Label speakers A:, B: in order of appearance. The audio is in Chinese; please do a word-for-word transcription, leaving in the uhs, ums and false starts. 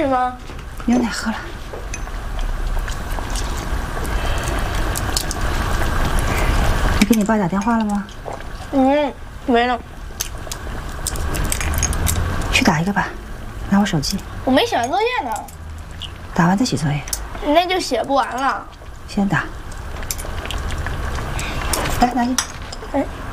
A: 什么？
B: 牛奶喝了。你给你爸打电话了吗？
A: 嗯，没呢。
B: 去打一个吧，拿我手机。
A: 我没写完作业呢。
B: 打完再写作业。
A: 那就写不完了。
B: 先打。来，拿去。
A: 哎。